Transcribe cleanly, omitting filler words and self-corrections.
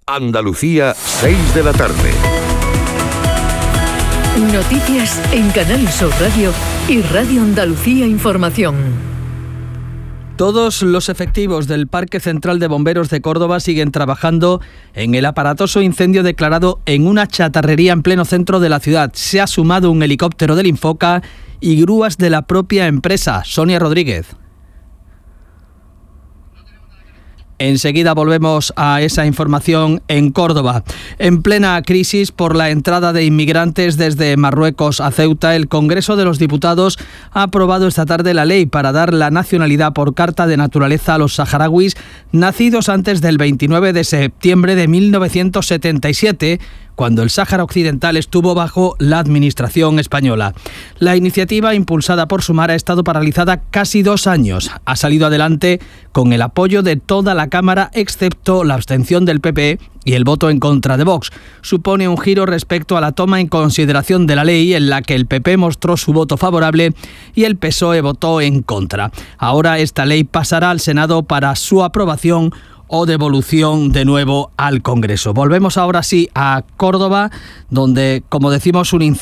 Andalucía, 6 de la tarde. Noticias en Canal Sur Radio y Radio Andalucía Información. Todos los efectivos del Parque Central de Bomberos de Córdoba siguen trabajando en el aparatoso incendio declarado en una chatarrería en pleno centro de la ciudad. Se ha sumado un helicóptero del Infoca y grúas de la propia empresa. Sonia Rodríguez. Enseguida volvemos a esa información en Córdoba. En plena crisis por la entrada de inmigrantes desde Marruecos a Ceuta, el Congreso de los Diputados ha aprobado esta tarde la ley para dar la nacionalidad por carta de naturaleza a los saharauis nacidos antes del 29 de septiembre de 1977, cuando el Sáhara Occidental estuvo bajo la administración española. La iniciativa, impulsada por Sumar, ha estado paralizada casi 2 años. Ha salido adelante con el apoyo de toda la Cámara, excepto la abstención del PP y el voto en contra de Vox. Supone un giro respecto a la toma en consideración de la ley, en la que el PP mostró su voto favorable y el PSOE votó en contra. Ahora esta ley pasará al Senado para su aprobación o devolución de nuevo al Congreso. Volvemos ahora sí a Córdoba, donde, como decimos, un incendio